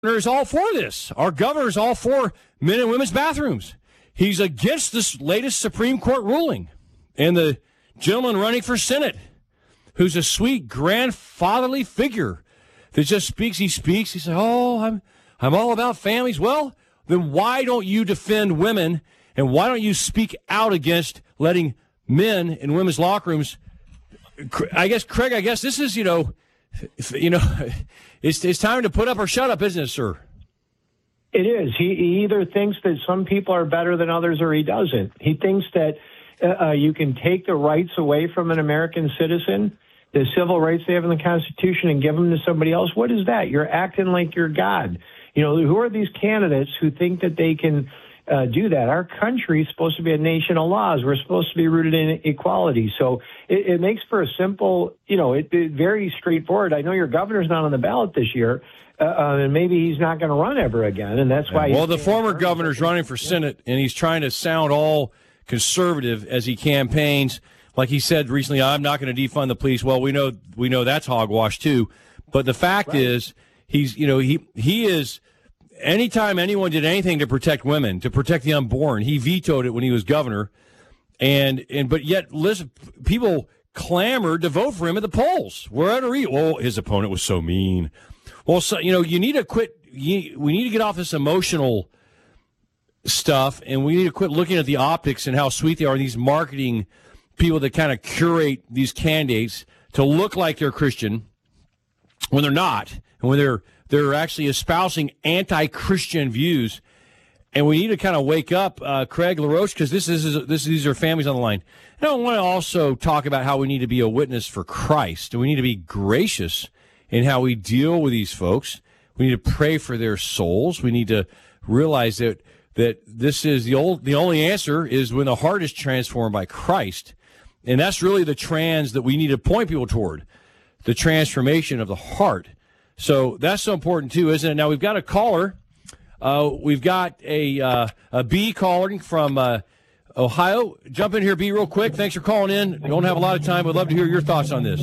is all for this. Our governor is all for men and women's bathrooms. He's against this latest Supreme Court ruling. And the gentleman running for Senate, who's a sweet grandfatherly figure that just speaks. He says, I'm all about families. Well, then why don't you defend women, and why don't you speak out against letting men in women's locker rooms? I guess, Craig, this is, it's time to put up or shut up, isn't it, sir? It is. He either thinks that some people are better than others, or he doesn't. He thinks that you can take the rights away from an American citizen, the civil rights they have in the Constitution, and give them to somebody else. What is that? You're acting like you're God. Who are these candidates who think that they can do that? Our country is supposed to be a nation of laws. We're supposed to be rooted in equality. So it makes for a simple, very straightforward. I know your governor's not on the ballot this year, and maybe he's not going to run ever again, and that's why. Well, the former governor's running for Senate, and he's trying to sound all conservative as he campaigns. Like he said recently, I'm not going to defund the police. Well, we know that's hogwash too. But the fact is, he is. Anytime anyone did anything to protect women, to protect the unborn, he vetoed it when he was governor. But yet, listen, people clamored to vote for him at the polls. Wherever his opponent was so mean. Well, so, you need to quit. We need to get off this emotional stuff, and we need to quit looking at the optics and how sweet they are. These marketing people that kind of curate these candidates to look like they're Christian when they're not, and when they're actually espousing anti-Christian views. And we need to kind of wake up, Craig LaRoche, because these are families on the line. And I want to also talk about how we need to be a witness for Christ, and we need to be gracious in how we deal with these folks. We need to pray for their souls. We need to realize that this is the only answer is when the heart is transformed by Christ. And that's really the that we need to point people toward, the transformation of the heart. So that's so important, too, isn't it? Now, we've got a caller. We've got a B calling from Ohio. Jump in here, B, real quick. Thanks for calling in. We don't have a lot of time. We'd love to hear your thoughts on this.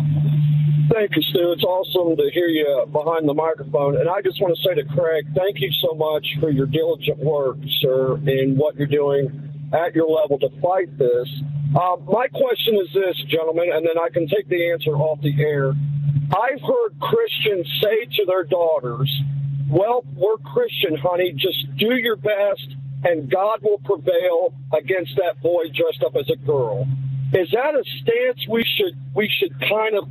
Thank you, Stu. It's awesome to hear you behind the microphone. And I just want to say to Craig, thank you so much for your diligent work, sir, and what you're doing at your level to fight this. My question is this, gentlemen, and then I can take the answer off the air. I've heard Christians say to their daughters, well, we're Christian, honey, just do your best and God will prevail against that boy dressed up as a girl. Is that a stance we should kind of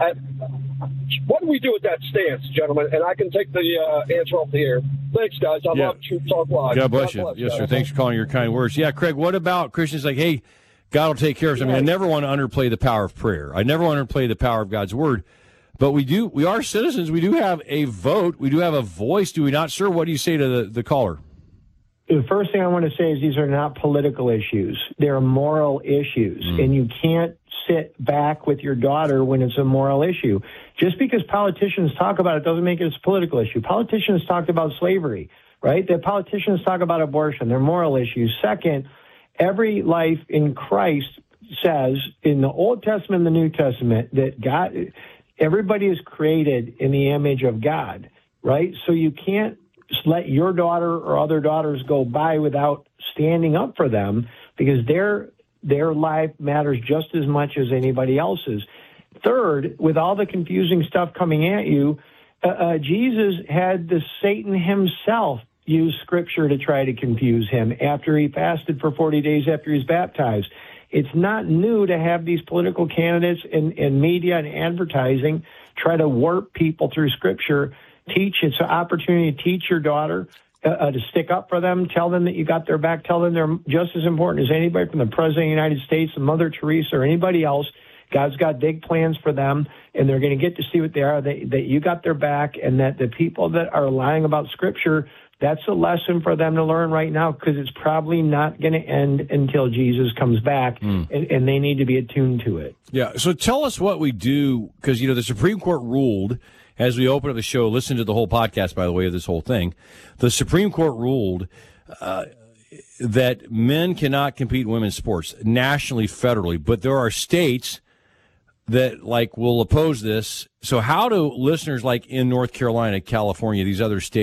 what do we do with that stance, gentlemen? And I can take the answer off the air. Thanks, guys. I love Truth Talk Live. God bless you. Yes, sir. Thanks for calling your kind words. Yeah, Craig, what about Christians like, hey, God will take care of us? I mean, I never want to underplay the power of prayer. I never want to underplay the power of God's word. But we are citizens. We do have a vote. We do have a voice, do we not, sir? What do you say to the caller? The first thing I want to say is these are not political issues. They're moral issues. And you can't sit back with your daughter when it's a moral issue. Just because politicians talk about it doesn't make it a political issue. Politicians talked about slavery, right? The politicians talk about abortion. They're moral issues. Second, every life in Christ says in the Old Testament and the New Testament that God, everybody is created in the image of God, right? So you can't let your daughter or other daughters go by without standing up for them, because their life matters just as much as anybody else's. Third, with all the confusing stuff coming at you, Jesus had Satan himself use Scripture to try to confuse him after he fasted for 40 days after he was baptized. It's not new to have these political candidates in media and advertising try to warp people through Scripture. It's an opportunity to teach your daughter to stick up for them, tell them that you got their back, tell them they're just as important as anybody from the President of the United States, Mother Teresa, or anybody else. God's got big plans for them, and they're going to get to see what they are, that you got their back, and that the people that are lying about Scripture, that's a lesson for them to learn right now, because it's probably not going to end until Jesus comes back, and they need to be attuned to it. Yeah, so tell us what we do, because, the Supreme Court ruled, as we open up the show, listen to the whole podcast, by the way, of this whole thing. The Supreme Court ruled that men cannot compete in women's sports nationally, federally, but there are states that like will oppose this. So how do listeners like in North Carolina, California, these other states